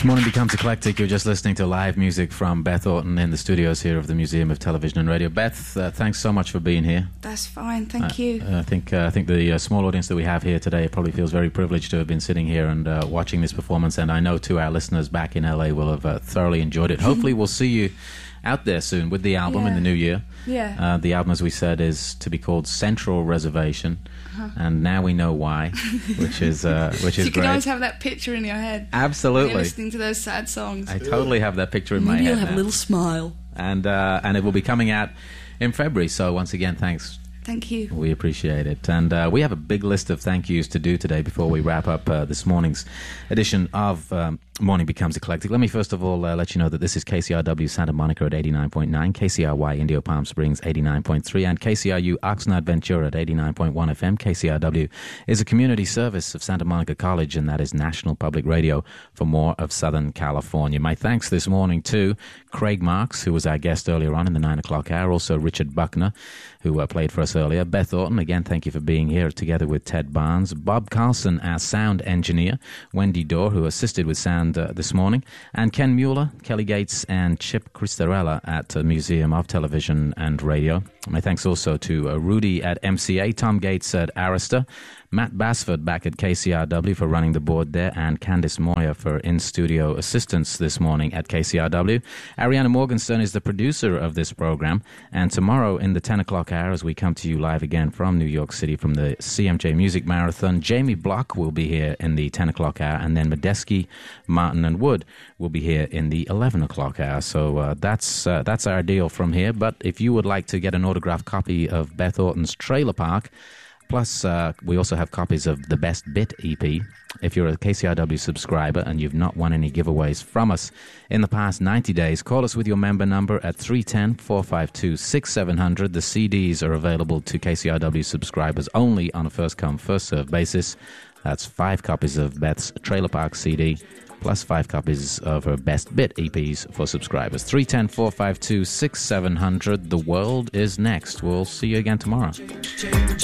This morning becomes eclectic. You're just listening to live music from Beth Orton in the studios here of the Museum of Television and Radio. Beth, thanks so much for being here. That's fine, thank you. I think the small audience that we have here today probably feels very privileged to have been sitting here and watching this performance, and I know too our listeners back in LA will have thoroughly enjoyed it. Hopefully we'll see you out there soon with the album in the new year. Yeah. The album, as we said, is to be called Central Reservation, and now we know why, which is so great. you can always have that picture in your head. Absolutely. When you're listening to those sad songs. I totally have that picture in my head. Maybe you'll have now. a little smile. And it will be coming out in February. So once again, thanks. Thank you. We appreciate it. And we have a big list of thank yous to do today before we wrap up this morning's edition of Morning Becomes Eclectic. Let me first of all let you know that this is KCRW Santa Monica at 89.9, KCRY Indio Palm Springs 89.3, and KCRU Oxnard Ventura at 89.1 FM. KCRW is a community service of Santa Monica College, and that is National Public Radio for more of Southern California. My thanks this morning to Craig Marks, who was our guest earlier on in the 9 o'clock hour, also Richard Buckner, who played for us earlier. Beth Orton, again, thank you for being here together with Ted Barnes. Bob Carlson, our sound engineer. Wendy Dorr, who assisted with sound this morning. And Ken Mueller, Kelly Gates, and Chip Cristarella at the Museum of Television and Radio. My thanks also to Rudy at MCA, Tom Gates at Arista, Matt Basford back at KCRW for running the board there, and Candice Moyer for in-studio assistance this morning at KCRW. Ariana Morgenstern is the producer of this program, and tomorrow in the 10 o'clock hour, as we come to you live again from New York City from the CMJ Music Marathon, Jamie Block will be here in the 10 o'clock hour, and then Medeski, Martin, and Wood will be here in the 11 o'clock hour. So that's our deal from here. But if you would like to get an autographed copy of Beth Orton's Trailer Park, plus, we also have copies of the Best Bit EP. If you're a KCRW subscriber and you've not won any giveaways from us in the past 90 days, call us with your member number at 310-452-6700. The CDs are available to KCRW subscribers only on a first-come, first-served basis. That's 5 copies of Beth's Trailer Park CD, plus 5 copies of her Best Bit EPs for subscribers. 310-452-6700. The world is next. We'll see you again tomorrow.